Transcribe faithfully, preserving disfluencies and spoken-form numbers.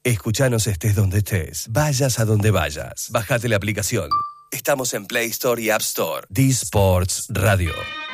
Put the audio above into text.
Escuchanos estés donde estés, vayas a donde vayas. Bájate la aplicación. Estamos en Play Store y App Store. D-Sports Radio.